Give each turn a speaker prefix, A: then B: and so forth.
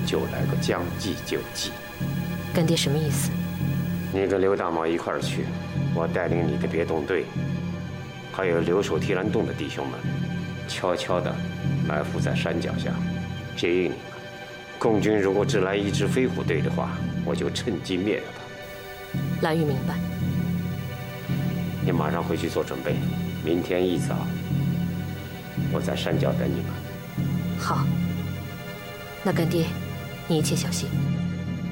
A: 就来个将计就计。
B: 干爹什么意思？
A: 你跟刘大毛一块儿去，我带领你的别动队，还有留守提篮洞的弟兄们，悄悄地埋伏在山脚下，接应你们。共军如果只来一支飞虎队的话，我就趁机灭了他。
B: 蓝玉明白。
A: 你马上回去做准备，明天一早，我在山脚等你们。
B: 好。那干爹，你一切小心。